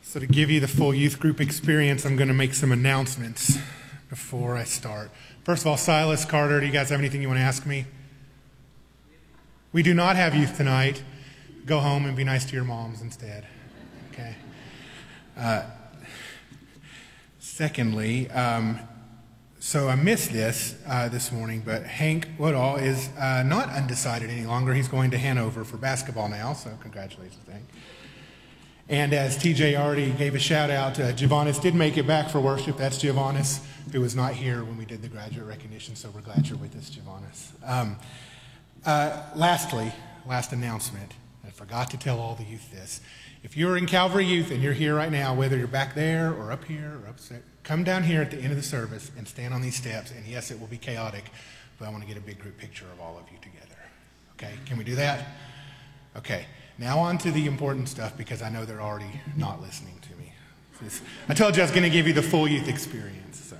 So to give you the full youth group experience, I'm going to make some announcements before I start. First of all, Silas, Carter, do you guys have anything you want to ask me? We do not have youth tonight. Go home and be nice to your moms instead. Okay. Secondly, so I missed this morning, but Hank Woodall is not undecided any longer. He's going to Hanover for basketball now, so congratulations, Hank. And as TJ already gave a shout out, Giovannis did make it back for worship. That's Giovannis, who was not here when we did the graduate recognition, so we're glad you're with us, Giovannis. Lastly, last announcement. I forgot to tell all the youth this. If you're in Calvary Youth and you're here right now, whether you're back there or up here or upstairs, come down here at the end of the service and stand on these steps. And yes, it will be chaotic, but I want to get a big group picture of all of you together. Okay, can we do that? Okay, now on to the important stuff because I know they're already not listening to me. I told you I was going to give you the full youth experience. So,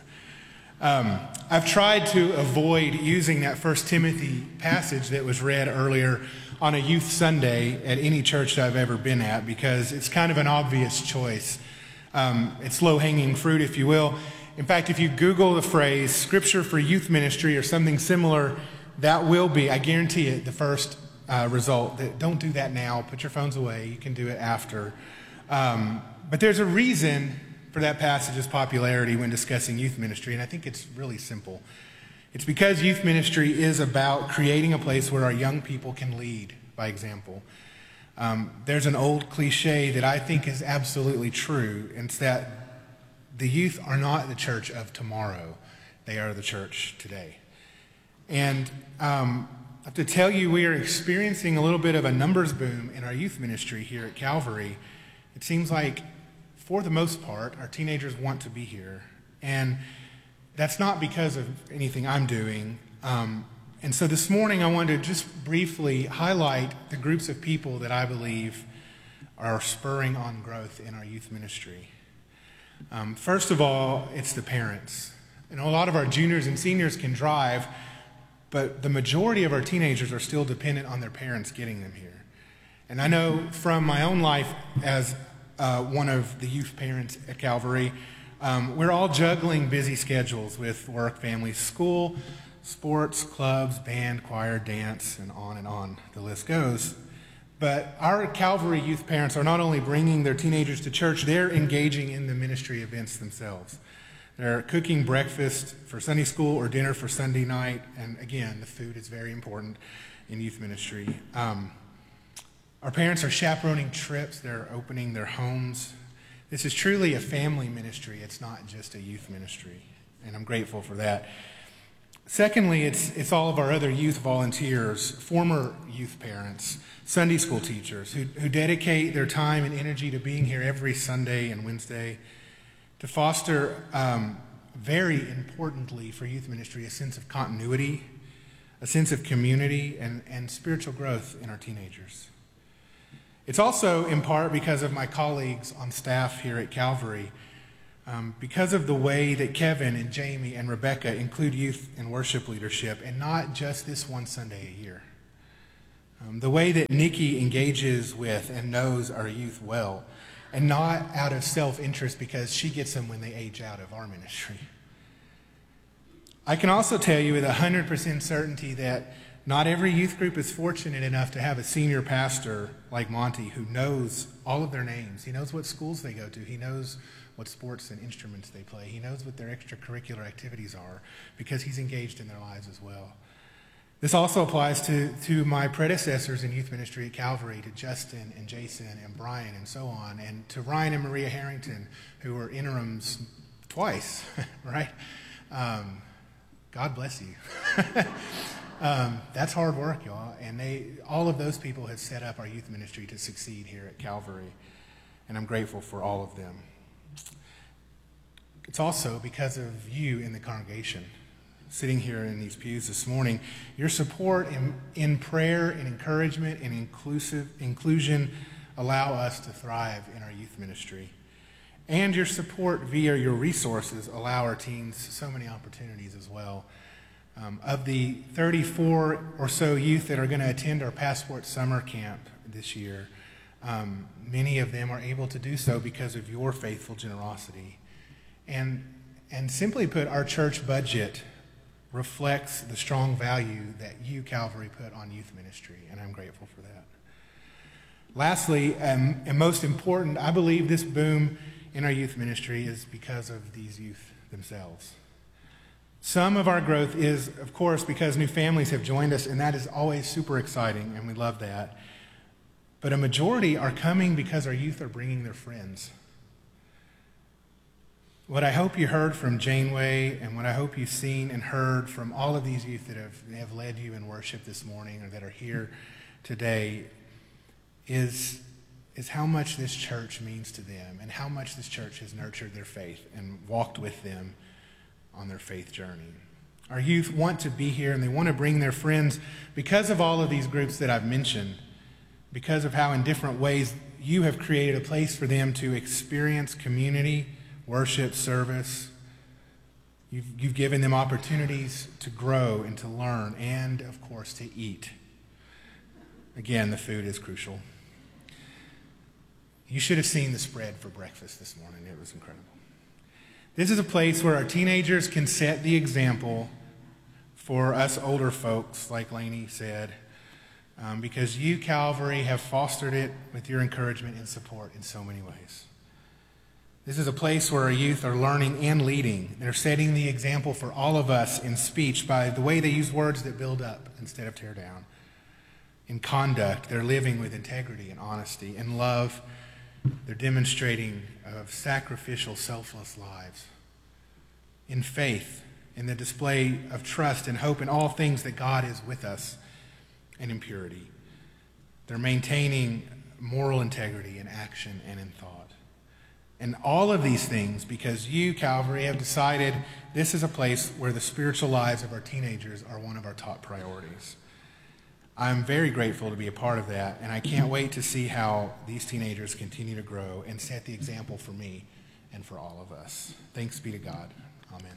I've tried to avoid using that 1 Timothy passage that was read earlier on a youth Sunday at any church that I've ever been at because it's kind of an obvious choice. It's low-hanging fruit, if you will. In fact, if you Google the phrase Scripture for Youth Ministry or something similar, that will be, I guarantee it, the first result. Don't do that now. Put your phones away. You can do it after. But there's a reason for that passage's popularity when discussing youth ministry, and I think it's really simple. It's because youth ministry is about creating a place where our young people can lead by example. There's an old cliche that I think is absolutely true, and it's that the youth are not the church of tomorrow. They are the church today. And I have to tell you, we are experiencing a little bit of a numbers boom in our youth ministry here at Calvary. It seems like, for the most part, our teenagers want to be here. And that's not because of anything I'm doing. And so this morning I wanted to just briefly highlight the groups of people that I believe are spurring on growth in our youth ministry. First of all, it's the parents. And a lot of our juniors and seniors can drive, but the majority of our teenagers are still dependent on their parents getting them here. And I know from my own life as one of the youth parents at Calvary, we're all juggling busy schedules with work, family, school, sports, clubs, band, choir, dance, and on the list goes. But our Calvary youth parents are not only bringing their teenagers to church, they're engaging in the ministry events themselves. They're cooking breakfast for Sunday school or dinner for Sunday night. And again, the food is very important in youth ministry. Our parents are chaperoning trips. They're opening their homes. This is truly a family ministry. It's not just a youth ministry, and I'm grateful for that. Secondly, it's all of our other youth volunteers, former youth parents, Sunday school teachers who dedicate their time and energy to being here every Sunday and Wednesday to foster, very importantly for youth ministry, a sense of continuity, a sense of community, and spiritual growth in our teenagers. It's also in part because of my colleagues on staff here at Calvary, because of the way that Kevin and Jamie and Rebecca include youth in worship leadership, and not just this one Sunday a year. The way that Nikki engages with and knows our youth well, and not out of self-interest because she gets them when they age out of our ministry. I can also tell you with 100% certainty that not every youth group is fortunate enough to have a senior pastor like Monty who knows all of their names. He knows what schools they go to. He knows what sports and instruments they play. He knows what their extracurricular activities are because he's engaged in their lives as well. This also applies to my predecessors in youth ministry at Calvary, to Justin and Jason and Brian and so on, and to Ryan and Maria Harrington, who were interims twice, right? God bless you. That's hard work, y'all, and all of those people have set up our youth ministry to succeed here at Calvary, and I'm grateful for all of them. It's also because of you in the congregation, sitting here in these pews this morning. Your support in prayer and encouragement and inclusion allow us to thrive in our youth ministry. And your support via your resources allow our teens so many opportunities as well. Of the 34 or so youth that are going to attend our Passport Summer Camp this year, Many of them are able to do so because of your faithful generosity. And simply put, our church budget reflects the strong value that you, Calvary, put on youth ministry, and I'm grateful for that. Lastly, and most important, I believe this boom in our youth ministry is because of these youth themselves. Some of our growth is, of course, because new families have joined us, and that is always super exciting, and we love that. But a majority are coming because our youth are bringing their friends. What I hope you heard from Janeway, and what I hope you've seen and heard from all of these youth that have led you in worship this morning or that are here today is how much this church means to them and how much this church has nurtured their faith and walked with them on their faith journey. Our youth want to be here and they want to bring their friends because of all of these groups that I've mentioned, because of how in different ways you have created a place for them to experience community, worship, service. You've given them opportunities to grow and to learn and, of course, to eat. Again, the food is crucial. You should have seen the spread for breakfast this morning. It was incredible. This is a place where our teenagers can set the example for us older folks, like Lainey said, because you, Calvary, have fostered it with your encouragement and support in so many ways. This is a place where our youth are learning and leading. They're setting the example for all of us in speech by the way they use words that build up instead of tear down. In conduct, they're living with integrity and honesty. In love, they're demonstrating of sacrificial, selfless lives. In faith, in the display of trust and hope in all things that God is with us, and in purity. They're maintaining moral integrity in action and in thought. And all of these things because you, Calvary, have decided this is a place where the spiritual lives of our teenagers are one of our top priorities. I'm very grateful to be a part of that, and I can't wait to see how these teenagers continue to grow and set the example for me and for all of us. Thanks be to God. Amen.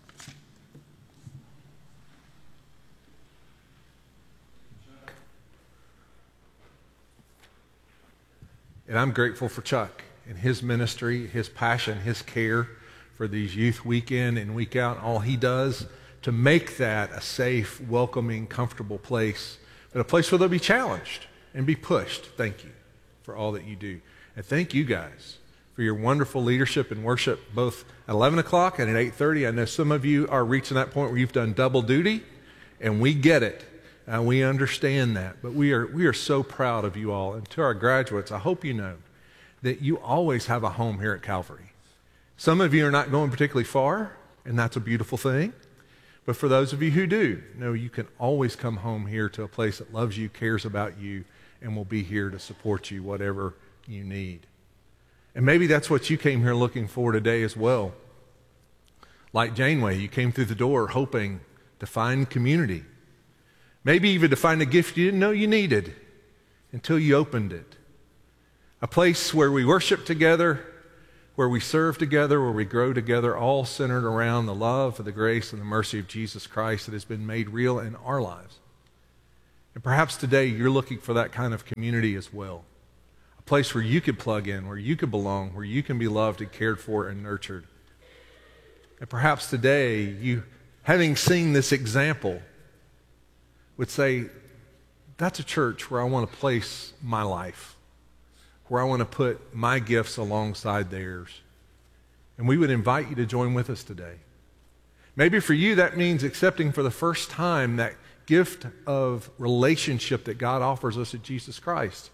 And I'm grateful for Chuck and his ministry, his passion, his care for these youth week in and week out, all he does to make that a safe, welcoming, comfortable place, but a place where they'll be challenged and be pushed. Thank you for all that you do. And thank you guys for your wonderful leadership and worship, both at 11 o'clock and at 8:30. I know some of you are reaching that point where you've done double duty, and we get it. And we understand that. But we are so proud of you all. And to our graduates, I hope you know that you always have a home here at Calvary. Some of you are not going particularly far, and that's a beautiful thing. But for those of you who do, know you can always come home here to a place that loves you, cares about you, and will be here to support you, whatever you need. And maybe that's what you came here looking for today as well. Like Janeway, you came through the door hoping to find community. Maybe even to find a gift you didn't know you needed until you opened it. A place where we worship together, where we serve together, where we grow together, all centered around the love, the grace, and the mercy of Jesus Christ that has been made real in our lives. And perhaps today you're looking for that kind of community as well. A place where you can plug in, where you can belong, where you can be loved and cared for and nurtured. And perhaps today you, having seen this example, would say, that's a church where I want to place my life, where I want to put my gifts alongside theirs. And we would invite you to join with us today. Maybe for you that means accepting for the first time that gift of relationship that God offers us at Jesus Christ.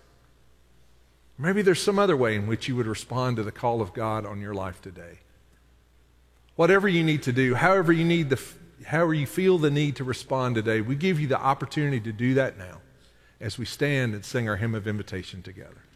Maybe there's some other way in which you would respond to the call of God on your life today. Whatever you need to do, however you feel the need to respond today, we give you the opportunity to do that now as we stand and sing our hymn of invitation together.